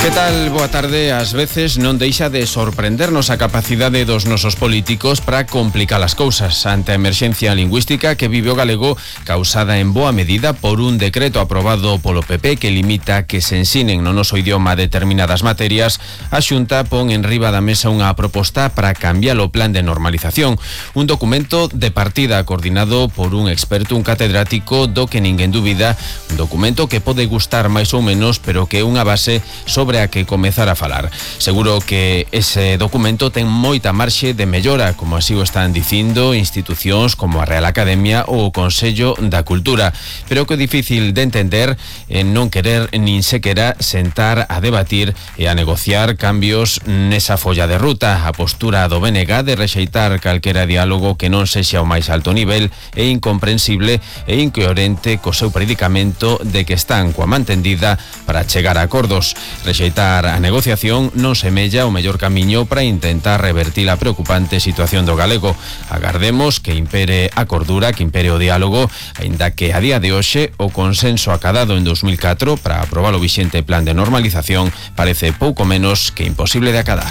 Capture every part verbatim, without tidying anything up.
Que tal? Boa tarde. Ás veces non deixa de sorprendernos a capacidade dos nosos políticos para complicar as cousas ante a emerxencia lingüística que vive o galego, causada en boa medida por un decreto aprobado polo P P que limita que se ensinen no noso idioma determinadas materias. A Xunta pon en riba da mesa unha proposta para cambiar o plan de normalización, un documento de partida coordinado por un experto, un catedrático do que ninguén dúbida, un documento que pode gustar máis ou menos, pero que é unha base sobre a que comezar a falar. Seguro que ese documento ten moita marxe de mellora, como así o están dicindo institucións como a Real Academia ou o Consello da Cultura, pero que é difícil de entender en non querer nin sequera sentar a debatir e a negociar cambios nesa folla de ruta. A postura do B N G de rexeitar calquera diálogo que non sexa o máis alto nivel é incomprensible e incoherente co seu predicamento de que están coa man tendida para chegar a acordos. Rexeitar a negociación non semella o mellor camiño para intentar revertir a preocupante situación do galego. Agardemos que impere a cordura, que impere o diálogo, aínda que a día de hoxe o consenso acadado en dos mil catro para aprobar o vixente plan de normalización parece pouco menos que imposible de acadar.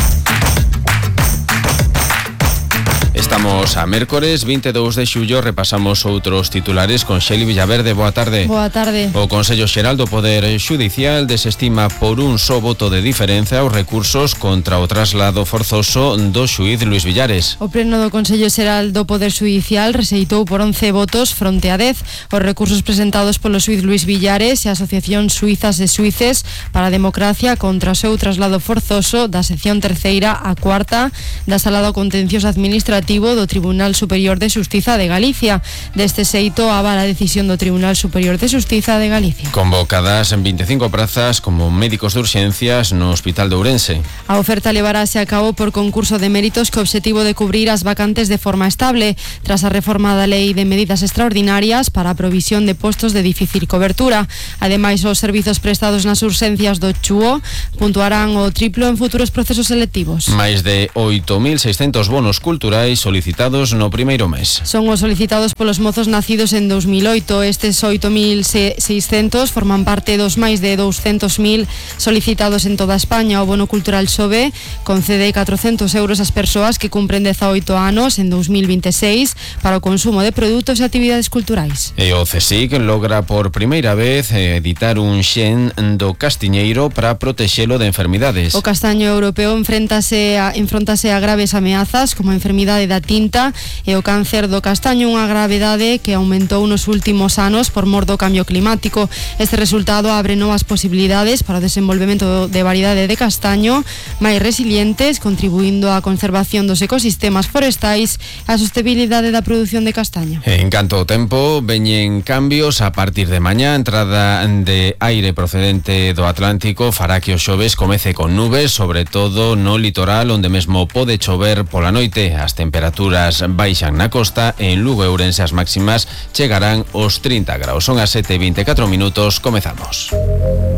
Estamos a mércores vinte e dous de xullo, repasamos outros titulares con Xeli Villaverde. Boa tarde. Boa tarde. O Consello Xeral do Poder Xudicial desestima por un só voto de diferenza os recursos contra o traslado forzoso do xuíz Luís Villares. O Pleno do Consello Xeral do Poder Xudicial rexeitou por once votos fronte a dez os recursos presentados polo xuíz Luís Villares e a Asociación Suizas de Suíces para a Democracia contra o seu traslado forzoso da sección terceira a cuarta da Sala do Contencioso Administrativo do Tribunal Superior de Xustiza de Galicia. Deste xeito avala a decisión do Tribunal Superior de Xustiza de Galicia. Convocadas en vinte e cinco prazas como médicos de urxencias no Hospital de Ourense. A oferta levarase a cabo por concurso de méritos co obxectivo de cubrir as vacantes de forma estable tras a reforma da Lei de Medidas Extraordinarias para a provisión de postos de difícil cobertura. Ademais, os servizos prestados nas urxencias do Chúo puntuarán o triplo en futuros procesos selectivos. Máis de oito mil seiscentos bonos culturais solicitados no primeiro mes. Son os solicitados polos mozos nacidos en dos mil oito. Estes oito mil seiscentos forman parte dos máis de douscentos mil solicitados en toda España. O bono cultural Xove concede catrocentos euros ás persoas que cumpren dezaoito anos en dos mil vinte e seis para o consumo de produtos e actividades culturais. E o CSIC logra por primeira vez editar un xen do castiñeiro para protexelo de enfermidades. O castaño europeo enfréntase a, enfrontase a graves ameazas como a enfermidade da tinta e o cáncer do castaño, unha gravedade que aumentou nos últimos anos por mor do cambio climático. Este resultado abre novas posibilidades para o desenvolvemento de variedade de castaño máis resilientes, contribuindo á conservación dos ecosistemas forestais e á sostenibilidade da produción de castaño. En canto ao tempo, veñen cambios a partir de mañá. Entrada de aire procedente do Atlántico fará que o xoves comece con nubes, sobre todo no litoral, onde mesmo pode chover pola noite. As temperaturas baixan na costa e en Lugo e Ourense as máximas chegarán aos trinta graus. Son as sete e vinte e catro minutos, comezamos.